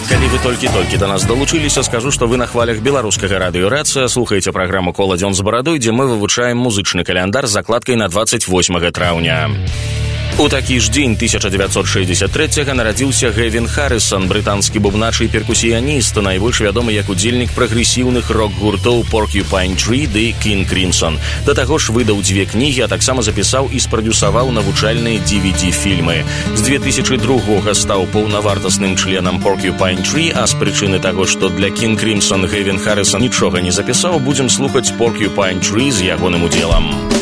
Калі вы толькі-толькі да нас далучыліся, скажу, што вы на хвалях беларускага радыё-рацыя слухаеце праграму «Кола дзён з барадой», дзе мы вывучаем музычны каляндар з закладкай на 28 траўня. У такі ж дзень 1963-го нарадзіўся Гэвін Харрысон, брытанскі бубнач і перкусіяніст, найбольш вядомы як удзельнік прагрэсіўных рок-гуртоў Porcupine Tree ды King Crimson. Да таго ж выдаў 2 кнігі, а таксама запісаў і спрадюсаваў навучальныя DVD-фільмы. З 2002-го стаў паўнавартасным членам Porcupine Tree, а з прычыны таго, што для King Crimson Гэвін Харрысон нічога не запісаў, будзем слухаць Porcupine Tree з ягоным удзелам.